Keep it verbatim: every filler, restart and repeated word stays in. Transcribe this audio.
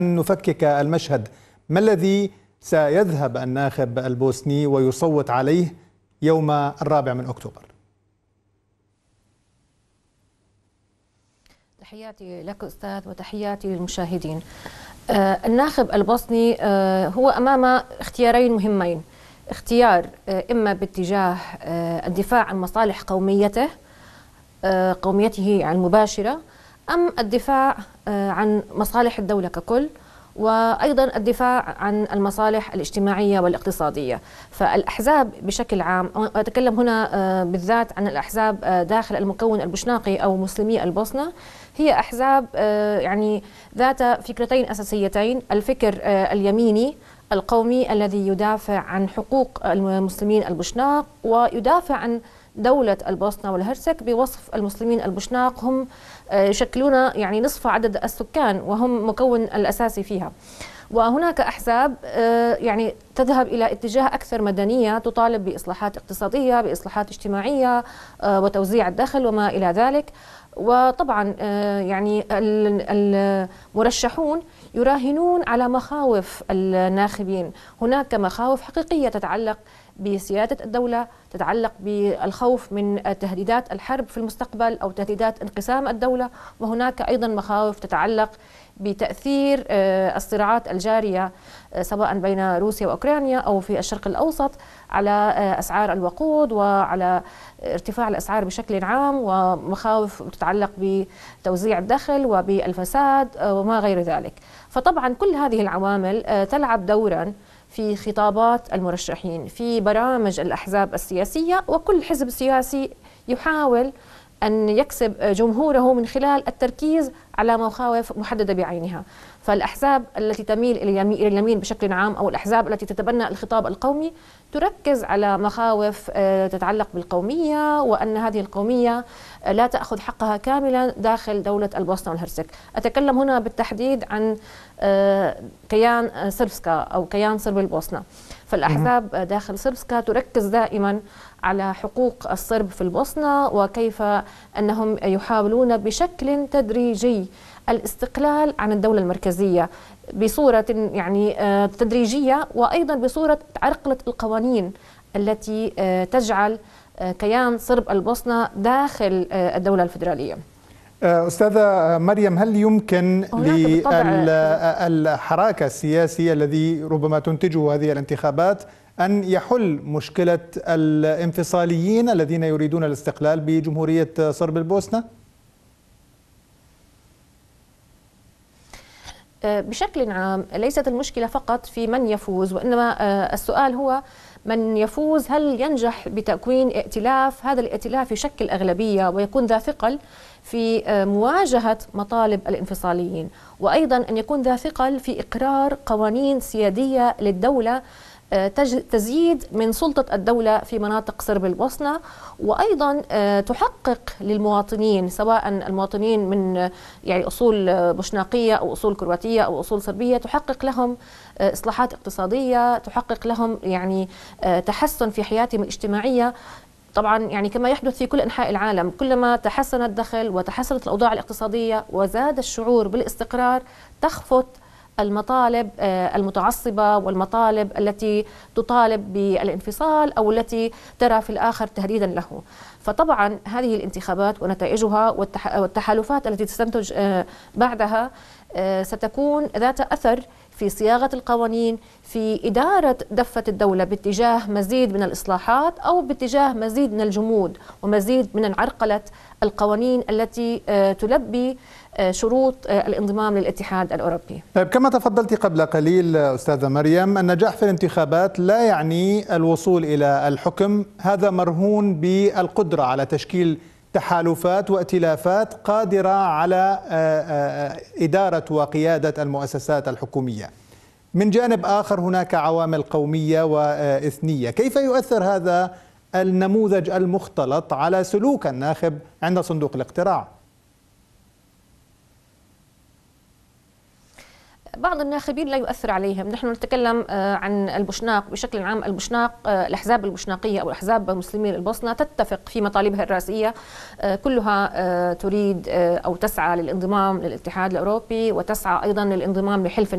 نفكك المشهد، ما الذي سيذهب الناخب البوسني ويصوت عليه يوم الرابع من أكتوبر؟ تحياتي لك أستاذ وتحياتي للمشاهدين. آه الناخب البوسني آه هو أمام اختيارين مهمين، اختيار آه إما باتجاه آه الدفاع عن مصالح قوميته آه قوميته المباشرة، أم الدفاع آه عن مصالح الدولة ككل، وأيضا الدفاع عن المصالح الاجتماعية والاقتصادية. فالأحزاب بشكل عام، أتكلم هنا بالذات عن الأحزاب داخل المكون البوشناقي أو مسلمي البوسنة، هي أحزاب يعني ذات فكرتين أساسيتين: الفكر اليميني القومي الذي يدافع عن حقوق المسلمين البوشناق ويدافع عن دولة البوسنة والهرسك بوصف المسلمين البوشناق هم يشكلون يعني نصف عدد السكان وهم مكون الأساسي فيها. وهناك أحزاب يعني تذهب إلى اتجاه أكثر مدنية، تطالب بإصلاحات اقتصادية، بإصلاحات اجتماعية وتوزيع الدخل وما إلى ذلك. وطبعا يعني المرشحون يراهنون على مخاوف الناخبين، هناك مخاوف حقيقية تتعلق بسيادة الدولة، تتعلق بالخوف من تهديدات الحرب في المستقبل أو تهديدات انقسام الدولة، وهناك أيضا مخاوف تتعلق بتأثير الصراعات الجارية سواء بين روسيا وأوكرانيا أو في الشرق الأوسط على أسعار الوقود وعلى ارتفاع الأسعار بشكل عام، ومخاوف تتعلق بتوزيع الدخل وبالفساد وما غير ذلك. فطبعا كل هذه العوامل تلعب دورا في خطابات المرشحين، في برامج الأحزاب السياسية، وكل حزب سياسي يحاول أن يكسب جمهوره من خلال التركيز على مخاوف محددة بعينها. فالأحزاب التي تميل إلى اليمين بشكل عام أو الأحزاب التي تتبنى الخطاب القومي تركز على مخاوف تتعلق بالقومية، وأن هذه القومية لا تأخذ حقها كاملا داخل دولة البوسنة والهرسك. أتكلم هنا بالتحديد عن كيان سربسكا أو كيان صرب البوسنة. فالأحزاب داخل سربسكا تركز دائما على حقوق الصرب في البوسنة، وكيف أنهم يحاولون بشكل تدريجي الاستقلال عن الدولة المركزية بصورة يعني تدريجية، وأيضا بصورة عرقلة القوانين التي تجعل كيان صرب البوسنة داخل الدولة الفيدرالية. أستاذة مريم، هل يمكن للحراك السياسي الذي ربما تنتجه هذه الانتخابات أن يحل مشكلة الانفصاليين الذين يريدون الاستقلال بجمهورية صرب البوسنة؟ بشكل عام ليست المشكلة فقط في من يفوز، وإنما السؤال هو من يفوز هل ينجح بتكوين ائتلاف، هذا الائتلاف يشكل أغلبية ويكون ذا ثقل في مواجهة مطالب الانفصاليين، وأيضا أن يكون ذا ثقل في إقرار قوانين سيادية للدولة تزيد من سلطة الدولة في مناطق صرب البوسنة، وأيضا تحقق للمواطنين سواء المواطنين من يعني أصول بوشناقية أو أصول كرواتية أو أصول صربية، تحقق لهم إصلاحات اقتصادية، تحقق لهم يعني تحسن في حياتهم الاجتماعية. طبعا يعني كما يحدث في كل أنحاء العالم، كلما تحسن الدخل وتحسنت الأوضاع الاقتصادية وزاد الشعور بالاستقرار تخفت المطالب المتعصبة والمطالب التي تطالب بالانفصال أو التي ترى في الآخر تهديدا له. فطبعا هذه الانتخابات ونتائجها والتحالفات التي تستنتج بعدها ستكون ذات أثر في صياغة القوانين، في إدارة دفة الدولة باتجاه مزيد من الإصلاحات أو باتجاه مزيد من الجمود ومزيد من عرقلة القوانين التي تلبي شروط الانضمام للاتحاد الأوروبي. طيب، كما تفضلت قبل قليل أستاذة مريم، النجاح في الانتخابات لا يعني الوصول إلى الحكم، هذا مرهون بالقدرة على تشكيل تحالفات وائتلافات قادرة على إدارة وقيادة المؤسسات الحكومية. من جانب آخر هناك عوامل قومية وإثنية، كيف يؤثر هذا النموذج المختلط على سلوك الناخب عند صندوق الاقتراع؟ بعض الناخبين لا يؤثر عليهم. نحن نتكلم عن البوشناق بشكل عام. البوشناق، الأحزاب البوشناقية أو أحزاب مسلمي البوسنة تتفق في مطالبها الرئيسية، كلها تريد أو تسعى للانضمام للاتحاد الأوروبي، وتسعى أيضا للانضمام لحلف